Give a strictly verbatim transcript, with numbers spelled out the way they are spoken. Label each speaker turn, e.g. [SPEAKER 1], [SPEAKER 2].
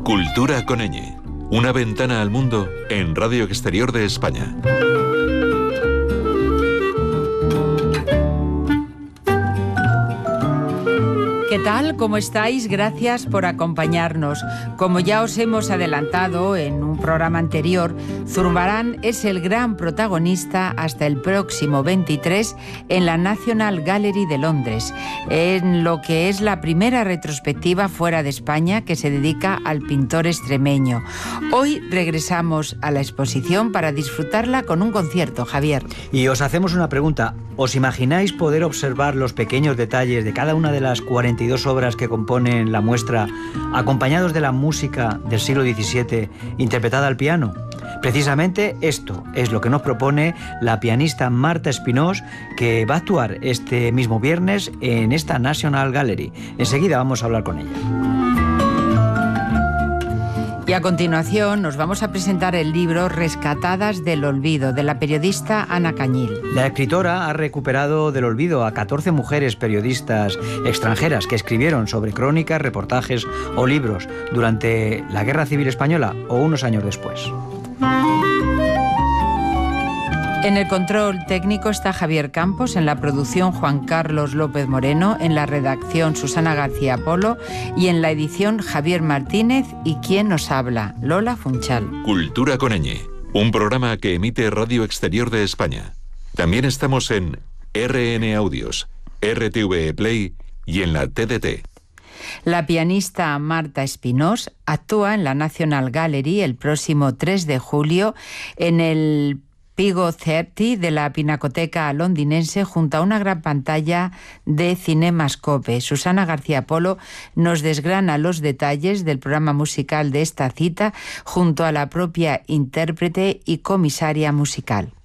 [SPEAKER 1] Cultura con ñ. Una ventana al mundo en Radio Exterior de España.
[SPEAKER 2] ¿Qué tal? ¿Cómo estáis? Gracias por acompañarnos. Como ya os hemos adelantado en un programa anterior, Zurbarán es el gran protagonista hasta el próximo veintitrés en la National Gallery de Londres, en lo que es la primera retrospectiva fuera de España que se dedica al pintor extremeño. Hoy regresamos a la exposición para disfrutarla con un concierto, Javier.
[SPEAKER 3] Y os hacemos una pregunta. ¿Os imagináis poder observar los pequeños detalles de cada una de las cuarenta y dos obras que componen la muestra, acompañados de la música del siglo diecisiete interpretada al piano? Precisamente esto es lo que nos propone la pianista Marta Espinós, que va a actuar este mismo viernes en esta National Gallery. Enseguida vamos a hablar con ella.
[SPEAKER 2] Y a continuación nos vamos a presentar el libro Rescatadas del olvido, de la periodista Ana Cañil.
[SPEAKER 3] La escritora ha recuperado del olvido a catorce mujeres periodistas extranjeras que escribieron sobre crónicas, reportajes o libros durante la Guerra Civil Española o unos años después.
[SPEAKER 2] En el control técnico está Javier Campos, en la producción Juan Carlos López Moreno, en la redacción Susana García Polo y en la edición Javier Martínez y quien nos habla, Lola Funchal.
[SPEAKER 1] Cultura con ñ, un programa que emite Radio Exterior de España. También estamos en R N Audios, R T V E Play y en la T D T.
[SPEAKER 2] La pianista Marta Espinós actúa en la National Gallery el próximo tres de julio en el Pigo treinta de la Pinacoteca londinense junto a una gran pantalla de Cinemascope. Susana García Polo nos desgrana los detalles del programa musical de esta cita junto a la propia intérprete y comisaria musical.